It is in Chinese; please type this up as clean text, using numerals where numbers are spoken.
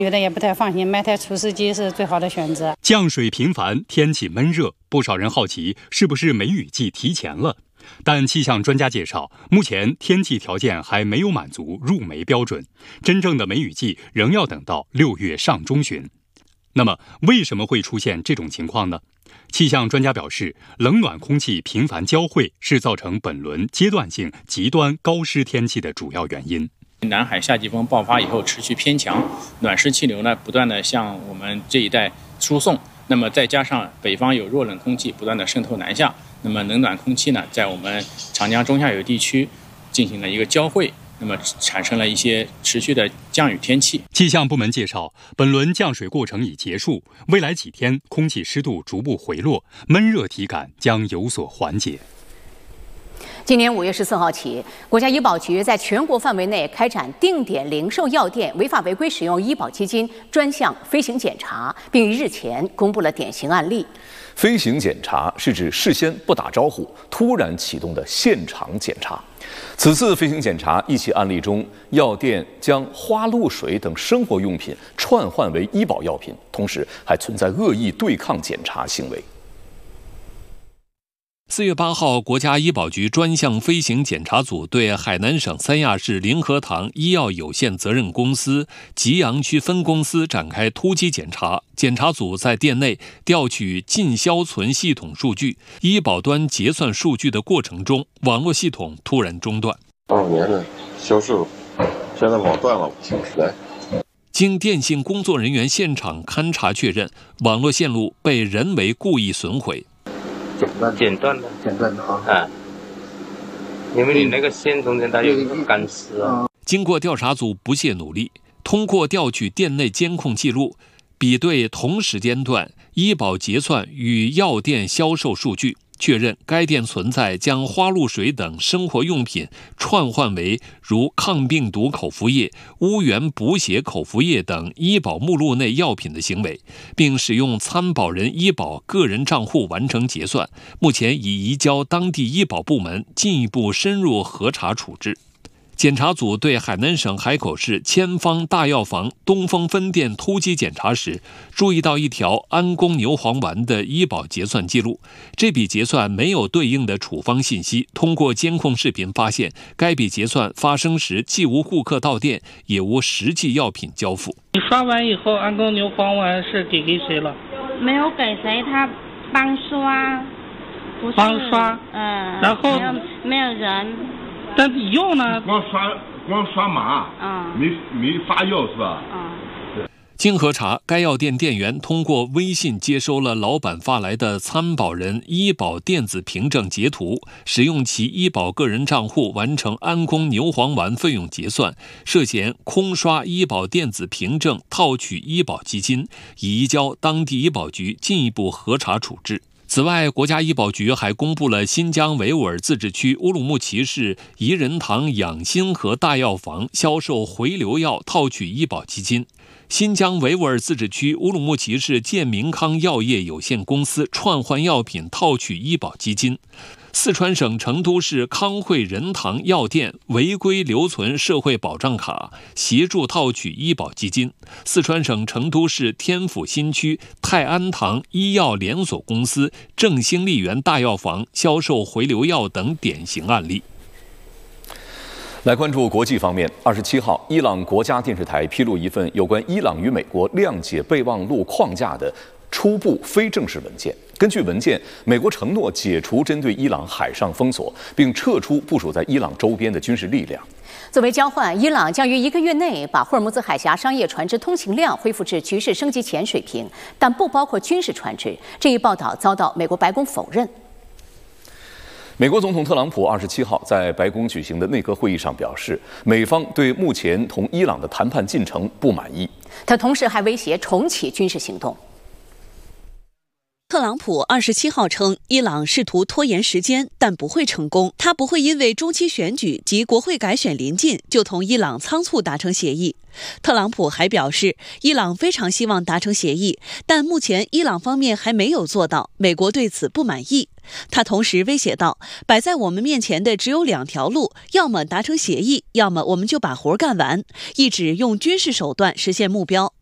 有的也不太放心，买台除湿机是最好的选择。 降水频繁，天气闷热，不少人好奇是不是梅雨季提前了。但气象专家介绍，目前天气条件还没有满足入梅标准，真正的梅雨季仍要等到6月上中旬。那么，为什么会出现这种情况呢？气象专家表示，冷暖空气频繁交汇是造成本轮阶段性极端高湿天气的主要原因。 南海夏季风爆发以后持续偏强，暖湿气流呢不断的向我们这一带输送，那么再加上北方有弱冷空气不断的渗透南下，那么冷暖空气呢在我们长江中下游地区进行了一个交汇，那么产生了一些持续的降雨天气。 气象部门介绍，本轮降水过程已结束，未来几天空气湿度逐步回落，闷热体感将有所缓解。 今年5月14号起，国家医保局在全国范围内开展定点零售药店违法违规使用医保基金专项飞行检查，并于日前公布了典型案例。 飞行检查是指事先不打招呼，突然启动的现场检查。此次飞行检查一起案例中，药店将花露水等生活用品串换为医保药品，同时还存在恶意对抗检查行为。 4月8号，国家医保局专项飞行检查组对海南省三亚市灵和堂医药有限责任公司吉阳区分公司展开突击检查。检查组在店内调取进销存系统数据，医保端结算数据的过程中，网络系统突然中断。 2年的销售，现在网断了，来。 经电信工作人员现场勘查确认，网络线路被人为故意损毁。 剪断的啊！因为你那个线中间它有一个钢丝啊。 经过调查组不懈努力，通过调取店内监控记录，比对同时间段医保结算与药店销售数据，确认该店存在将花露水等生活用品串换为如抗病毒口服液、乌源补血口服液等医保目录内药品的行为，并使用参保人医保个人账户完成结算，目前已移交当地医保部门进一步深入核查处置。检查组对海南省海口市千方大药房东风分店突击检查时，注意到一条安宫牛黄丸的医保结算记录，这笔结算没有对应的处方信息。通过监控视频发现，该笔结算发生时既无顾客到店，也无实际药品交付。 你刷完以后，安宫牛黄丸是给谁了？ 没有给谁，他帮刷，不是帮刷，然后没有人。 但你用呢？ 光刷码，没发药是吧？ 经核查，该药店店员通过微信接收了老板发来的参保人医保电子凭证截图，使用其医保个人账户完成安宫牛黄丸费用结算，涉嫌空刷医保电子凭证套取医保基金，已移交当地医保局进一步核查处置。此外，国家医保局还公布了新疆维吾尔自治区乌鲁木齐市怡仁堂养心和大药房销售回流药套取医保基金，新疆维吾尔自治区乌鲁木齐市健明康药业有限公司串换药品套取医保基金，四川省成都市康汇仁堂药店违规留存社会保障卡，协助套取医保基金；四川省成都市天府新区泰安堂医药连锁公司正兴丽园大药房销售回流药等典型案例。 来关注国际方面，27号，伊朗国家电视台披露一份有关伊朗与美国谅解备忘录框架的初步非正式文件。根据文件，美国承诺解除针对伊朗海上封锁，并撤出部署在伊朗周边的军事力量。 作为交换，伊朗将于1个月内把霍尔木兹海峡商业船只通行量恢复至局势升级前水平，但不包括军事船只。这一报道遭到美国白宫否认。 美国总统特朗普27号在白宫举行的内阁会议上表示，美方对目前同伊朗的谈判进程不满意。 他同时还威胁重启军事行动。 特朗普27号称，伊朗试图拖延时间，但不会成功。他不会因为中期选举及国会改选临近，就同伊朗仓促达成协议。特朗普还表示，伊朗非常希望达成协议，但目前伊朗方面还没有做到，美国对此不满意。他同时威胁道，摆在我们面前的只有2条路，要么达成协议，要么我们就把活干完，一直用军事手段实现目标。